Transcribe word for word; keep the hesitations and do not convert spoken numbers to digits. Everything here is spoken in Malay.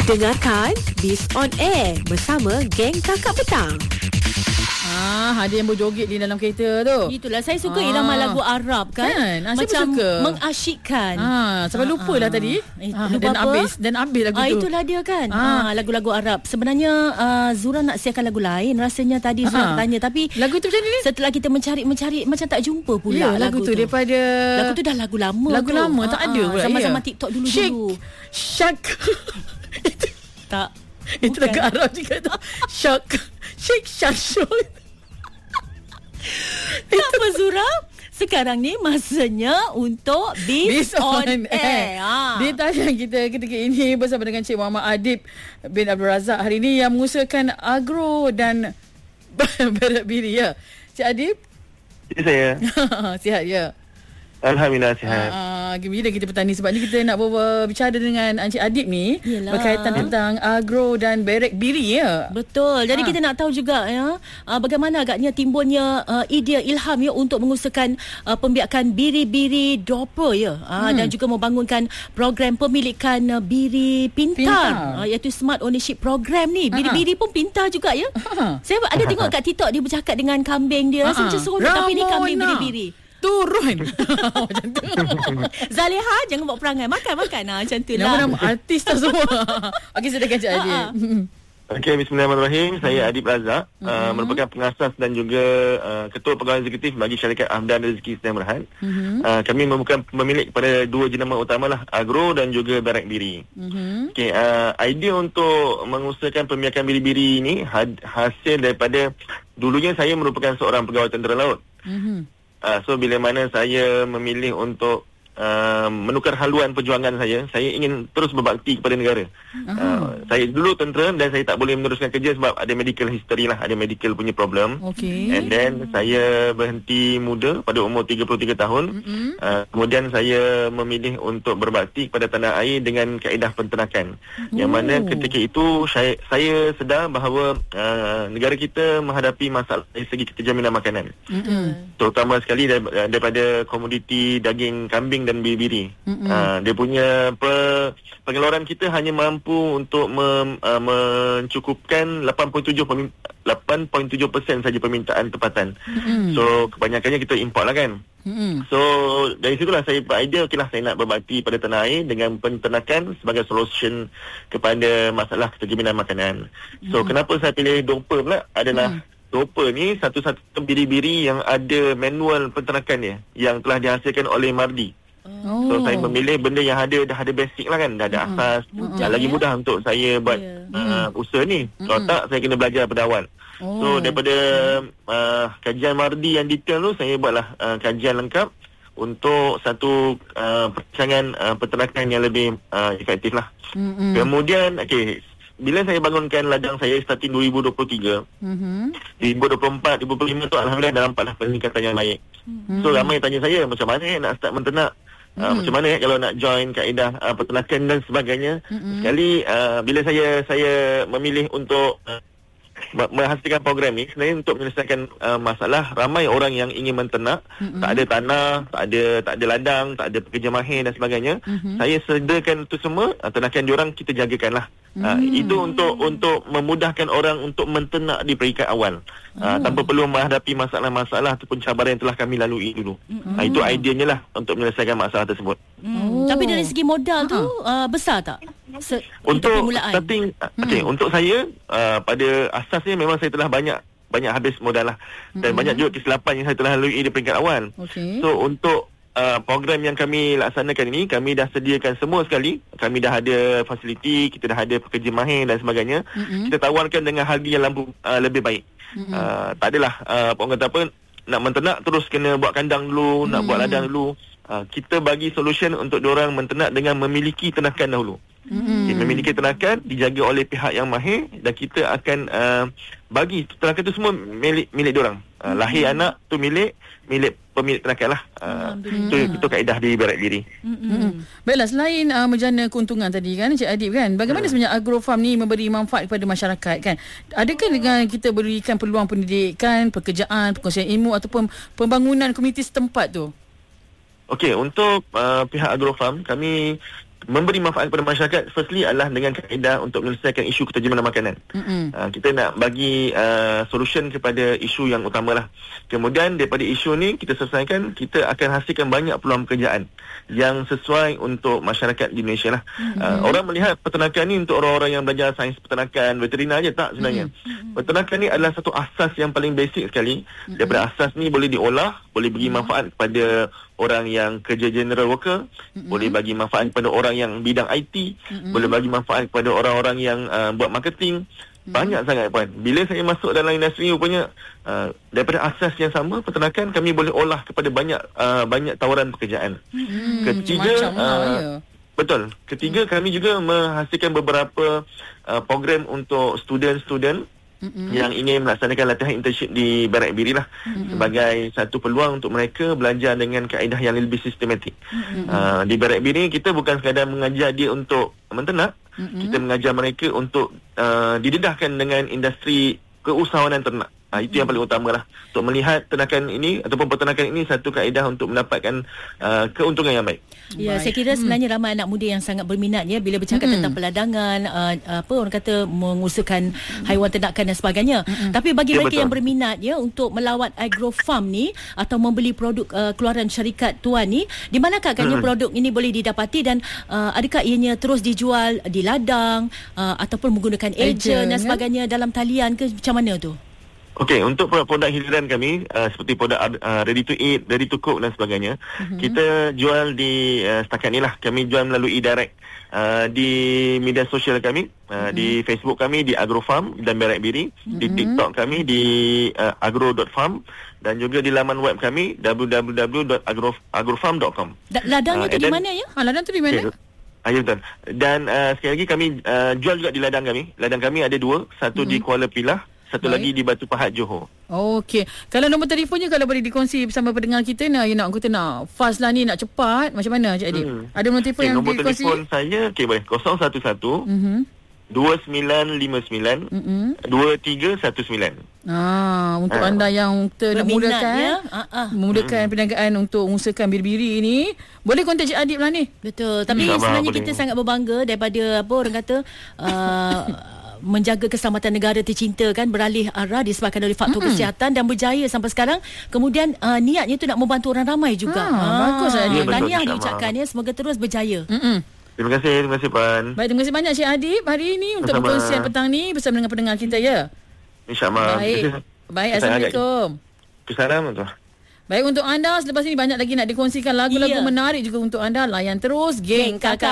Dengarkan Biz on Air bersama geng Kakak Petang. Ah, ada yang berjoget di dalam kereta tu. Itulah, saya suka ah. irama lagu Arab kan. Kan? Ah, macam suka. mengasyikkan. Ah, sampai lupa ah, lah tadi. Eh, ah, lupa dan apa? habis dan habis lagu ah, tu. Itulah dia kan. Ah. Ah, lagu-lagu Arab. Sebenarnya uh, Zura nak siarkan lagu lain. Rasanya tadi Zura ah. tanya, tapi lagu tu macam ni. Setelah kita mencari-mencari macam tak jumpa pula ya, lagu, lagu tu. tu Daripada lagu tu dah lagu lama. Lagu tu. lama tak ah, ada ah. pula. Zaman-zaman ya. TikTok dulu-dulu. Shak. tak. Itu lagu Arab juga tu. Shak. Shake shak shak. Tak apa Zura, sekarang ni masanya untuk Biz on, on Air. Ha. Dia tayang kita ketika ini bersama dengan Cik Muhammad Adib bin Abdul Razak hari ini yang mengusahakan agro dan berat biri ya. Cik Adib? Ya, saya. Sihat ya. Alhamdulillah sihat. Ah, bila kita petani, sebab ni kita nak berbicara dengan Encik Adib ni. Yelah. Berkaitan tentang agro dan berek biri ya. Betul. Jadi ha. kita nak tahu juga ya, uh, bagaimana agaknya timbulnya uh, idea ilham ya untuk mengusahakan uh, pembiakan biri-biri dropper ya. Uh, hmm. Dan juga membangunkan program pemilikan uh, biri pintar, pintar. Uh, iaitu Smart Ownership Program ni. Biri-biri ha. pun pintar juga ya. Ha. Saya ada tengok kat TikTok dia bercakap dengan kambing dia. Rasa macam seronok, tapi ni kambing biri-biri. Turun. Macam tu. Zaliha, jangan buat perangai. Makan-makan lah. Macam tu lah. Nama-nama artis tak semua. Okey, silakan Cik Adib. Okey, bismillahirrahmanirrahim. Saya Adib Razak, uh-huh. uh, merupakan pengasas dan juga uh, ketua pegawai eksekutif bagi syarikat Ahmdan Rezeki Sdn Bhd. Uh-huh. Uh, kami merupakan pemilik kepada dua jenama utama lah, agro dan juga berek biri. Uh-huh. Okey, uh, idea untuk mengusahakan pembiakan biri-biri ini had, hasil daripada dulunya saya merupakan seorang pegawai tentera laut. Uh-huh. Uh, so bila mana saya memilih untuk uh, menukar haluan perjuangan saya, saya ingin terus berbakti kepada negara. Uh-huh. Uh, saya dulu tentera dan saya tak boleh meneruskan kerja sebab ada medical history lah, ada medical punya problem. Okay. And then saya berhenti muda pada umur tiga puluh tiga tahun. Uh-huh. Uh, kemudian saya memilih untuk berbakti kepada tanah air dengan kaedah penternakan. Uh-huh. Yang mana ketika itu saya, saya sedar bahawa uh, negara kita menghadapi masalah dari segi kejaminan makanan. Uh-huh. Terutama sekali daripada komoditi daging kambing dan biri-biri. Mm-hmm. Uh, dia punya pe, pengeluaran kita hanya mampu untuk mem, uh, mencukupkan lapan perpuluhan tujuh persen saja permintaan tempatan. Mm-hmm. So kebanyakannya kita import lah kan. Mm-hmm. So dari situlah saya beridea, okeylah saya nak berbakti pada tanah air dengan penternakan sebagai solution kepada masalah kejaminan makanan. So mm-hmm. kenapa saya pilih dropper pula adalah mm-hmm. dropper ni satu-satu biri-biri yang ada manual penternakan dia yang telah dihasilkan oleh Mardi. Oh. So saya memilih benda yang ada dah ada basic lah kan, dah ada uh-huh. asas. Uh-huh. Yang lagi mudah untuk saya buat yeah. uh, usaha ni. Uh-huh. Kalau tak saya kena belajar pada awal. Oh. So daripada uh, kajian Mardi yang detail tu, saya buatlah uh, kajian lengkap untuk satu uh, perancangan uh, peternakan yang lebih uh, efektif lah. Uh-huh. Kemudian okey, bila saya bangunkan ladang saya starting dua ribu dua puluh tiga, mm-hmm. dua ribu dua puluh empat, dua ribu dua puluh lima tu Alhamdulillah dah nampaklah peningkatan yang baik. Mm-hmm. So ramai tanya saya, macam mana eh, nak start menternak? Mm-hmm. Uh, macam mana eh, kalau nak join kaedah uh, peternakan dan sebagainya. Mm-hmm. Sekali uh, bila saya saya memilih untuk uh, menghasilkan program ni sebenarnya untuk menyelesaikan uh, masalah ramai orang yang ingin menternak, mm-hmm. tak ada tanah, tak ada tak ada ladang, tak ada pekerja mahir dan sebagainya. Mm-hmm. Saya sediakan itu semua, uh, ternakan diorang kita jagakanlah. Uh, mm. Itu untuk untuk memudahkan orang untuk menternak di peringkat awal, uh, mm. tanpa perlu menghadapi masalah-masalah ataupun cabaran yang telah kami lalui dulu. Mm. Uh, itu ideanya lah untuk menyelesaikan masalah tersebut. Mm. Oh. Tapi dari segi modal tu uh, besar tak? Se- untuk permulaan? starting, okay, hmm. untuk saya uh, pada asasnya memang saya telah banyak banyak habis modal lah, dan hmm. banyak juga kesilapan yang saya telah lalui di peringkat awal. Okay. So untuk uh, program yang kami laksanakan ini, kami dah sediakan semua sekali. Kami dah ada fasiliti, kita dah ada pekerja mahir dan sebagainya. Hmm. Kita tawarkan dengan harga yang lampu, uh, lebih baik. Hmm. Uh, tak adalah uh, orang kata apa, nak menternak terus kena buat kandang dulu, hmm. nak buat ladang dulu. Uh, kita bagi solution untuk diorang menternak dengan memiliki ternakan dahulu. Mm-hmm. Okay, memiliki ternakan dijaga oleh pihak yang mahir, dan kita akan uh, bagi ternakan itu semua milik milik diorang. Uh, mm-hmm. Lahir anak tu milik milik pemilik ternakan lah. Uh, itu, itu kaedah di berek biri. Mm-hmm. Baiklah, selain uh, menjana keuntungan tadi kan Cik Adib kan, bagaimana hmm. sebenarnya agrofarm ni memberi manfaat kepada masyarakat kan? Adakah dengan kita berikan peluang pendidikan, pekerjaan, perkongsian ilmu ataupun pembangunan komuniti setempat tu? Okey, untuk uh, pihak agrofarm, kami memberi manfaat kepada masyarakat, firstly adalah dengan kaedah untuk menyelesaikan isu keterjemahan makanan. Mm-hmm. Uh, kita nak bagi uh, solution kepada isu yang utamalah. Kemudian daripada isu ni kita selesaikan, kita akan hasilkan banyak peluang pekerjaan yang sesuai untuk masyarakat di Malaysia lah. Mm-hmm. Uh, orang melihat peternakan ni untuk orang-orang yang belajar sains peternakan, veterina je, tak sebenarnya. Mm-hmm. Peternakan ni adalah satu asas yang paling basic sekali. Mm-hmm. Daripada asas ni boleh diolah, boleh bagi mm-hmm. manfaat kepada orang yang kerja general worker, mm-hmm. boleh bagi manfaat kepada orang yang bidang I T, mm-hmm. boleh bagi manfaat kepada orang-orang yang uh, buat marketing. Mm-hmm. Banyak sangat puan. Bila saya masuk dalam industri ni, rupanya uh, daripada asas yang sama, peternakan kami boleh olah kepada banyak uh, banyak tawaran pekerjaan. Mm-hmm. Ketiga, uh, ya. betul. Ketiga, mm-hmm. kami juga menghasilkan beberapa uh, program untuk student-student Mm-hmm. yang ingin melaksanakan latihan internship di Barat Biri lah, mm-hmm. sebagai satu peluang untuk mereka belajar dengan kaedah yang lebih sistematik. Mm-hmm. Uh, di Barat Biri kita bukan sekadar mengajar dia untuk menternak, mm-hmm. kita mengajar mereka untuk uh, didedahkan dengan industri keusahawanan ternak. Ha, itu yang paling utama lah, untuk melihat ternakan ini ataupun peternakan ini satu kaedah untuk mendapatkan uh, keuntungan yang baik. Ya, baik. Saya kira sebenarnya hmm. ramai anak muda yang sangat berminat ya bila bercakap hmm. tentang peladangan, uh, apa orang kata mengusahakan hmm. haiwan ternakan dan sebagainya. Hmm. Tapi bagi ya, mereka betul. yang berminat ya untuk melawat agrofarm ni atau membeli produk uh, keluaran syarikat tuan ni, di manakah agaknya hmm. produk ini boleh didapati, dan uh, adakah ianya terus dijual di ladang uh, ataupun menggunakan ejen dan sebagainya ya? dalam talian ke macam mana tu? Okey, untuk produk hiliran kami uh, seperti produk uh, ready to eat, ready to cook dan sebagainya, mm-hmm. kita jual di uh, setakat ni lah, kami jual melalui direct uh, di media sosial kami, uh, mm-hmm. di Facebook kami di Agrofarm dan Barat Biri, mm-hmm. di TikTok kami di uh, agro dot farm, dan juga di laman web kami w w w dot agrofarm dot com. Ladangnya uh, tu di mana ya? Ha, ladang tu di mana? Okay. Ah, ya betul. Dan uh, sekali lagi kami uh, jual juga di ladang kami. Ladang kami ada dua, satu mm-hmm. di Kuala Pilah, satu Baik. lagi di Batu Pahat, Johor. Okey. Kalau nombor telefonnya kalau boleh dikongsi bersama pendengar kita, nak nak kita nak fast lah ni, nak cepat, macam mana Cik Adib? Hmm. Ada nombor telefon okay, yang nombor dikongsi? Nombor telefon saya, okey boleh. kosong satu satu mm-hmm. dua sembilan lima sembilan mm-hmm. dua tiga satu sembilan. Ah, untuk ha. anda yang nak mudahkan ya? uh-uh. memudahkan hmm. perniagaan untuk mengusahakan biri-biri ni, boleh kontak Cik Adib lah ni. Betul. Tapi hmm. sebenarnya kita sangat berbangga daripada apa orang kata uh, menjaga keselamatan negara tercinta kan, beralih arah disebabkan oleh faktor mm-hmm. kesihatan dan berjaya sampai sekarang. Kemudian uh, niatnya tu nak membantu orang ramai juga. Ha, ah, bagus lah. Ya, tahniah diucapkan ya, semoga terus berjaya. Mm-mm. Terima kasih, terima kasih Puan. Baik, terima kasih banyak Cik Adib hari ini untuk perkongsian petang ni bersama dengan pendengar kita ya. InsyaAllah. Baik. Baik, Assalamualaikum. Assalamualaikum. Baik, untuk anda selepas ini banyak lagi nak dikongsikan lagu-lagu yeah. menarik juga untuk anda. Layan terus Geng Kakak.